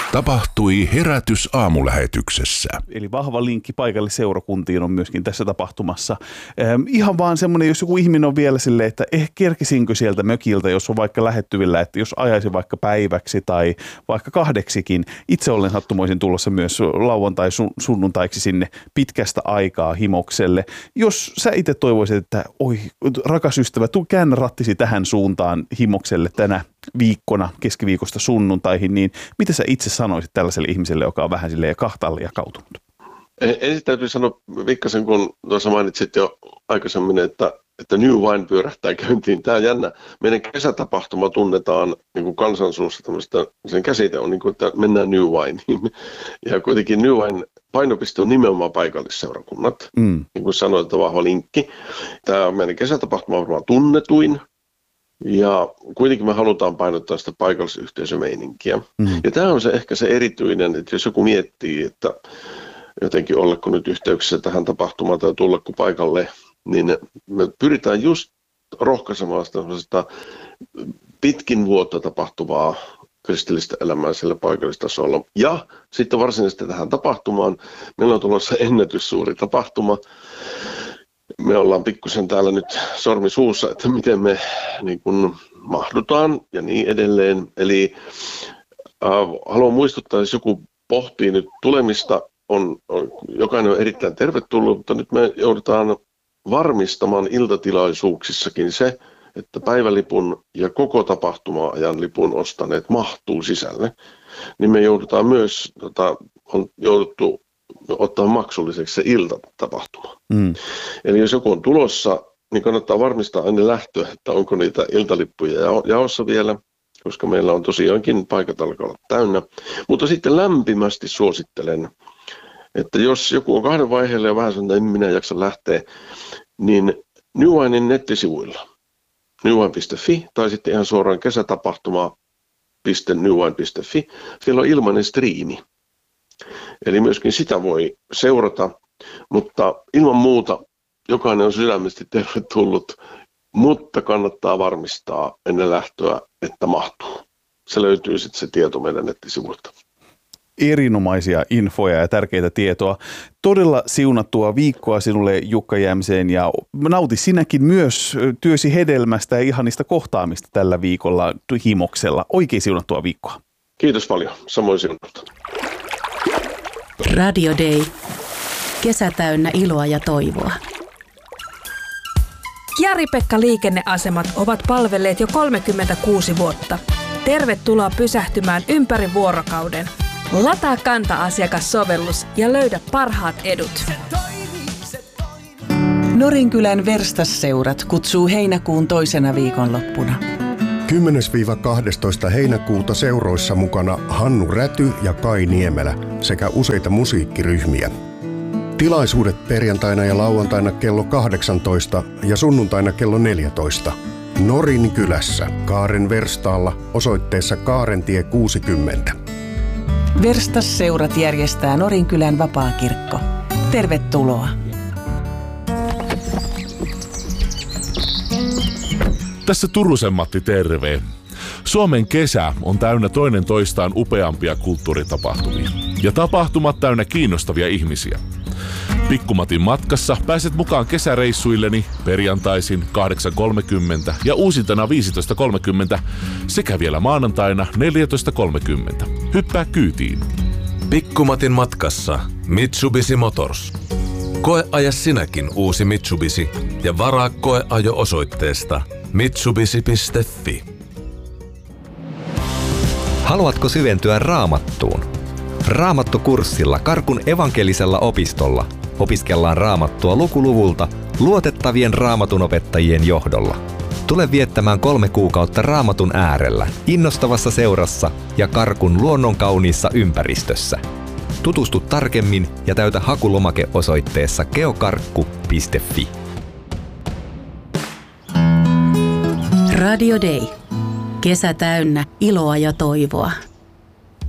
Tapahtui herätys aamulähetyksessä. Eli vahva linkki paikallisseurakuntiin on myöskin tässä tapahtumassa. Ihan vaan semmoinen, jos joku ihminen on vielä silleen, että kerkisinkö sieltä mökiltä, jos on vaikka lähettyvillä, että jos ajaisin vaikka päiväksi tai vaikka 2:kin. Itse olen sattumoisin tulossa myös lauantai sunnuntaiksi sinne pitkästä aikaa Himokselle. Jos sä itse toivoisit, että oi rakas ystävä, käännä rattisi tähän suuntaan Himokselle tänä viikkona, keskiviikosta sunnuntaihin, niin mitä sä itse sanoisit tällaiselle ihmiselle, joka on vähän silleen kahtaalle jakautunut? Ensin täytyy sanoa Vikkasen, kun tuossa mainitsit jo aikaisemmin, että New Wine pyörähtää käyntiin. Tämä on jännä. Meidän kesätapahtuma tunnetaan niin kuin kansansuussa tämmöistä, sen käsite on niin kuin, että mennään New Wineen. Ja kuitenkin New Wine painopiste on nimenomaan paikallisseurakunnat. Niin kuin sanoit, että vahva linkki. Tämä meidän kesätapahtuma on varmaan tunnetuin. Ja kuitenkin me halutaan painottaa sitä paikallisyhteisömeininkiä. Ja tämä on ehkä se erityinen, että jos joku miettii, että jotenkin ollako nyt yhteyksissä tähän tapahtumaan tai tullako paikalle, niin me pyritään just rohkaisemaan sitä pitkin vuotta tapahtuvaa kristillistä elämää sillä paikallistasolla. Ja sitten varsinaisesti tähän tapahtumaan meillä on tulossa ennätyssuuri tapahtuma. Me ollaan pikkusen täällä nyt sormi suussa, että miten me niin kun mahdutaan ja niin edelleen. Eli haluan muistuttaa, jos joku pohtii nyt tulemista, jokainen on erittäin tervetullut, mutta nyt me joudutaan varmistamaan iltatilaisuuksissakin se, että päivälipun ja koko tapahtuma-ajan lipun ostaneet mahtuu sisälle. Niin me joudutaan myös, on jouduttu ottaa maksulliseksi se iltatapahtuma. Eli jos joku on tulossa, niin kannattaa varmistaa ennen lähtöä, että onko niitä iltalippuja jaossa vielä, koska meillä on tosiaankin paikat alkaa olla täynnä. Mutta sitten lämpimästi suosittelen, että jos joku on 2 vaiheella ja vähän sanoo, että en minä jaksa lähteä, niin New Winein nettisivuilla, newwine.fi tai sitten ihan suoraan kesätapahtuma.newwine.fi, siellä on ilmainen striimi. Eli myöskin sitä voi seurata, mutta ilman muuta jokainen on sydämesti tervetullut, mutta kannattaa varmistaa ennen lähtöä, että mahtuu. Se löytyy sitten se tieto meidän nettisivuilta. Erinomaisia infoja ja tärkeitä tietoa. Todella siunattua viikkoa sinulle, Jukka Jämseen, ja nauti sinäkin myös työsi hedelmästä ja ihanista kohtaamista tällä viikolla Himoksella. Oikein siunattua viikkoa. Kiitos paljon. Samoin siunattua. Radio Day. Kesä täynnä iloa ja toivoa. Jari-Pekka Liikenneasemat ovat palvelleet jo 36 vuotta. Tervetuloa pysähtymään ympäri vuorokauden. Lataa Kanta-asiakassovellus ja löydä parhaat edut. Norinkylän Verstasseurat kutsuu heinäkuun toisena viikonloppuna. 10-12 heinäkuuta seuroissa mukana Hannu Räty ja Kai Niemelä sekä useita musiikkiryhmiä. Tilaisuudet perjantaina ja lauantaina kello 18 ja sunnuntaina kello 14. Norinkylässä Kaaren Verstaalla osoitteessa Kaarentie 60. Verstasseurat järjestää Norinkylän vapaakirkko. Tervetuloa! Tässä Turusen Matti, terve. Suomen kesä on täynnä toinen toistaan upeampia kulttuuritapahtumia. Ja tapahtumat täynnä kiinnostavia ihmisiä. Pikkumatin matkassa pääset mukaan kesäreissuilleni perjantaisin 8.30 ja uusintana 15.30 sekä vielä maanantaina 14.30. Hyppää kyytiin. Pikkumatin matkassa Mitsubishi Motors. Koeaja sinäkin uusi Mitsubishi ja varaa koeajo osoitteesta mitsubishi.fi. Haluatko syventyä Raamattuun? Raamattukurssilla Karkun evankelisella opistolla opiskellaan Raamattua lukuluvulta luotettavien raamatunopettajien johdolla. Tule viettämään 3 kuukautta Raamatun äärellä, innostavassa seurassa ja Karkun luonnonkauniissa ympäristössä. Tutustu tarkemmin ja täytä hakulomake osoitteessa geokarkku.fi. Radio Day. Kesä täynnä iloa ja toivoa.